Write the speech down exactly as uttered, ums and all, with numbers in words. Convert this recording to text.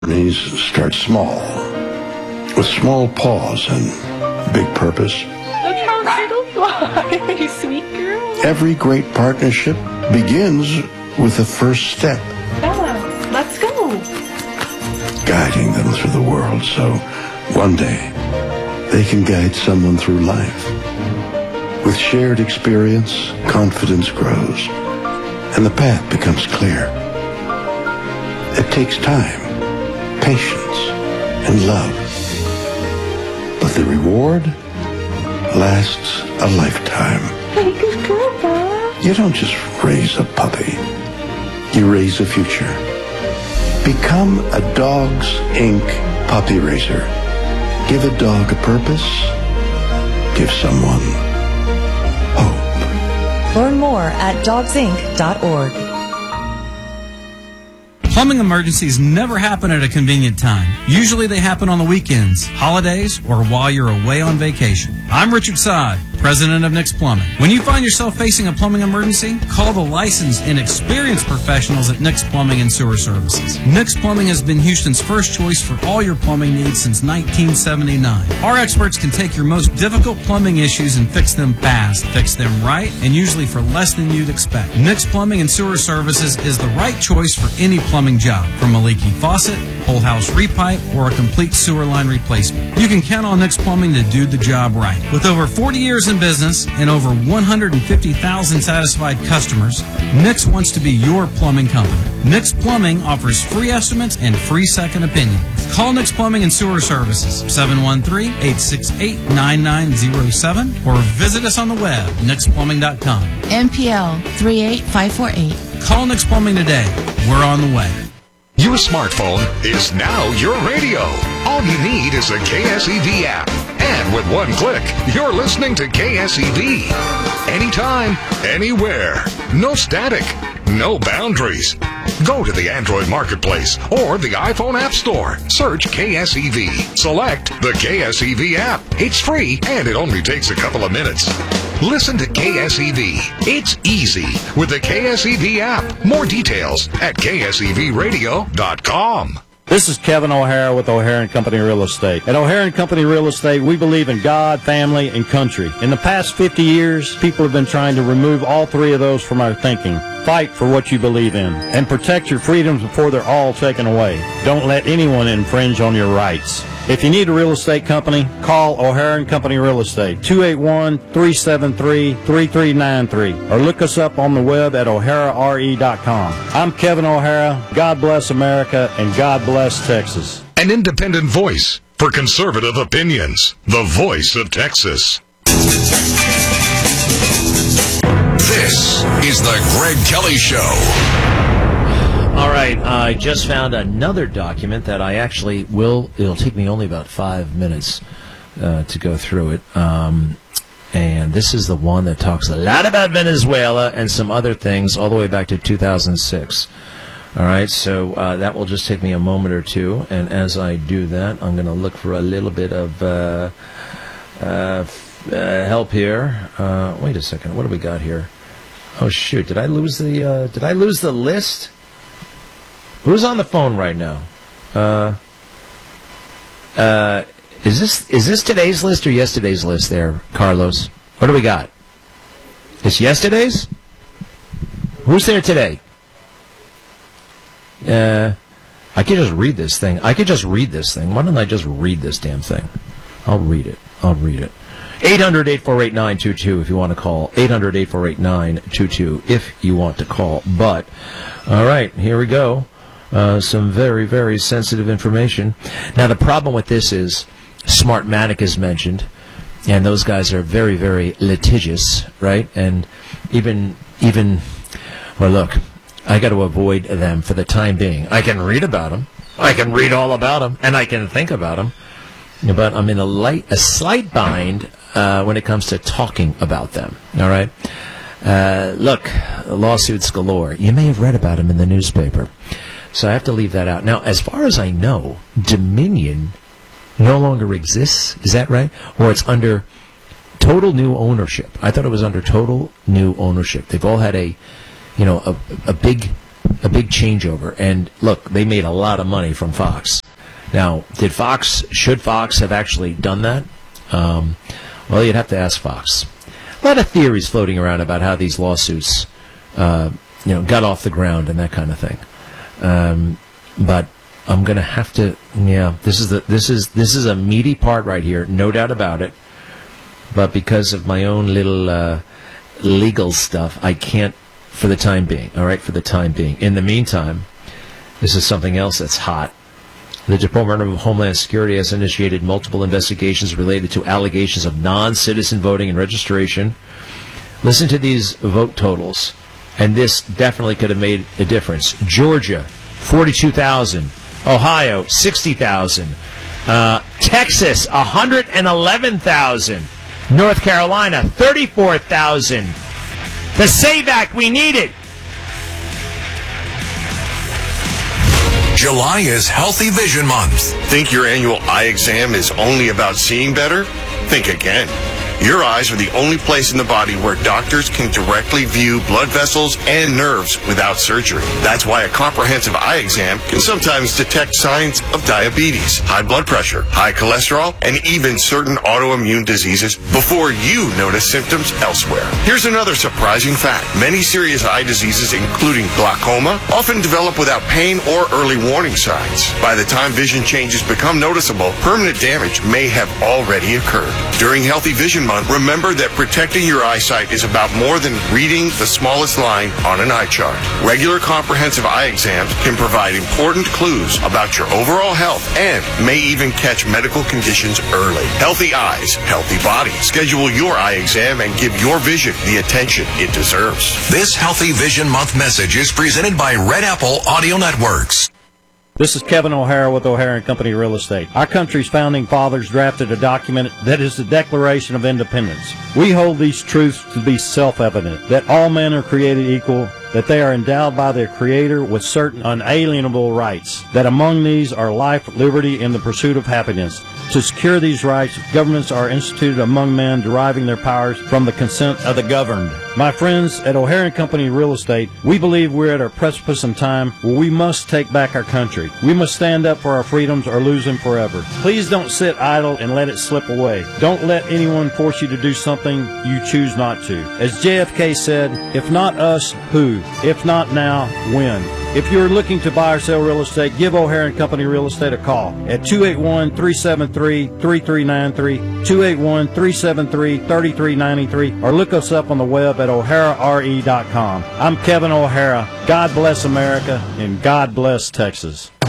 Start small, with small paws and big purpose. Look how little fly, you sweet girl. Every great partnership begins with the first step. Bella, let's go. Guiding them through the world so one day they can guide someone through life. With shared experience, confidence grows, and the path becomes clear. It takes time, patience, and love. But the reward lasts a lifetime. Hey, good girl, Bella. You don't just raise a puppy. You raise a future. Become a Dogs Incorporated puppy raiser. Give a dog a purpose. Give someone hope. Learn more at dogs inc dot org. Plumbing emergencies never happen at a convenient time. Usually they happen on the weekends, holidays, or while you're away on vacation. I'm Richard Sod, president of Nick's Plumbing. When you find yourself facing a plumbing emergency, call the licensed and experienced professionals at Nick's Plumbing and Sewer Services. Nick's Plumbing has been Houston's first choice for all your plumbing needs since nineteen seventy-nine. Our experts can take your most difficult plumbing issues and fix them fast, fix them right, and usually for less than you'd expect. Nick's Plumbing and Sewer Services is the right choice for any plumbing job, from a leaky faucet, whole house repipe, or a complete sewer line replacement. You can count on Nick's Plumbing to do the job right. With over forty years in business and over one hundred fifty thousand satisfied customers, Nick's wants to be your plumbing company. Nick's Plumbing offers free estimates and free second opinion. Call Nick's Plumbing and Sewer Services, seven one three, eight six eight, nine nine zero seven, or visit us on the web, nix plumbing dot com. N P L three eight five four eight. Call Nick's Plumbing today. We're on the way. Your smartphone is now your radio. All you need is a K S E V app. And with one click, you're listening to K S E V. Anytime, anywhere. No static, no boundaries. Go to the Android Marketplace or the iPhone App Store. Search K S E V. Select the K S E V app. It's free and it only takes a couple of minutes. Listen to K S E V. It's easy with the K S E V app. More details at K S E V radio dot com. This is Kevin O'Hara with O'Hara and Company Real Estate. At O'Hara and Company Real Estate, we believe in God, family, and country. In the past fifty years, people have been trying to remove all three of those from our thinking. Fight for what you believe in and protect your freedoms before they're all taken away. Don't let anyone infringe on your rights. If you need a real estate company, call O'Hara and Company Real Estate, two eight one, three seven three, three three nine three, or look us up on the web at o'hara r e dot com. I'm Kevin O'Hara. God bless America, and God bless Texas. An independent voice for conservative opinions. The voice of Texas. This is the Greg Kelly Show. All right, I just found another document that I actually will, it'll take me only about five minutes uh, to go through it. Um, and this is the one that talks a lot about Venezuela and some other things all the way back to two thousand six. All right, so uh, that will just take me a moment or two. And as I do that, I'm going to look for a little bit of uh, uh, uh, help here. Uh, wait a second, what do we got here? Oh, shoot, did I lose the, uh, did I lose the list? Who's on the phone right now? Uh, uh, is this is this today's list or yesterday's list there, Carlos? What do we got? It's yesterday's? Who's there today? Uh, I could just read this thing. I could just read this thing. Why don't I just read this damn thing? I'll read it. I'll read it. eight hundred, eight four eight, nine two two if you want to call. eight hundred, eight four eight, nine two two if you want to call. But, all right, here we go. Uh, some very, very sensitive information. Now, the problem with this is Smartmatic is mentioned, and those guys are very, very litigious, right? And even, even, well, look, I got to avoid them for the time being. I can read about them. I can read all about them, and I can think about them. But I'm in a light, a slight bind uh, when it comes to talking about them, all right? Uh, look, lawsuits galore. You may have read about them in the newspaper. So I have to leave that out. Now, as far as I know, Dominion no longer exists. Is that right? Or it's under total new ownership. I thought it was under total new ownership. They've all had a, you know, a, a big a big changeover. And look, they made a lot of money from Fox. Now, did Fox, should Fox have actually done that? Um, well, you'd have to ask Fox. A lot of theories floating around about how these lawsuits, uh, you know, got off the ground and that kind of thing. Um, but I'm going to have to, yeah, this is the, this is, this is a meaty part right here, no doubt about it. But because of my own little, uh, legal stuff, I can't for the time being, all right, for the time being. In the meantime, this is something else that's hot. The Department of Homeland Security has initiated multiple investigations related to allegations of non-citizen voting and registration. Listen to these vote totals, and this definitely could have made a difference. Georgia, forty-two thousand. Ohio, sixty thousand. Uh, Texas, one hundred eleven thousand. North Carolina, thirty-four thousand. The SAVE Act, we need it. July is Healthy Vision Month. Think your annual eye exam is only about seeing better? Think again. Your eyes are the only place in the body where doctors can directly view blood vessels and nerves without surgery. That's why a comprehensive eye exam can sometimes detect signs of diabetes, high blood pressure, high cholesterol, and even certain autoimmune diseases before you notice symptoms elsewhere. Here's another surprising fact. Many serious eye diseases, including glaucoma, often develop without pain or early warning signs. By the time vision changes become noticeable, permanent damage may have already occurred. During Healthy Vision Month, remember that protecting your eyesight is about more than reading the smallest line on an eye chart. Regular comprehensive eye exams can provide important clues about your overall health and may even catch medical conditions early. Healthy eyes, healthy body. Schedule your eye exam and give your vision the attention it deserves. This Healthy Vision Month message is presented by Red Apple Audio Networks. This is Kevin O'Hara with O'Hara and Company Real Estate. Our country's founding fathers drafted a document that is the Declaration of Independence. We hold these truths to be self-evident, that all men are created equal, that they are endowed by their Creator with certain unalienable rights, that among these are life, liberty, and the pursuit of happiness. To secure these rights, governments are instituted among men, deriving their powers from the consent of the governed. My friends at O'Hara and Company Real Estate, we believe we're at a precipice in time where we must take back our country. We must stand up for our freedoms or lose them forever. Please don't sit idle and let it slip away. Don't let anyone force you to do something you choose not to. As J F K said, if not us, who? If not now, when? If you're looking to buy or sell real estate, give O'Hara and Company Real Estate a call at two eight one, three seven three, three three nine three, two eight one, three seven three, three three nine three, or look us up on the web at o'hara r e dot com. I'm Kevin O'Hara. God bless America, and God bless Texas.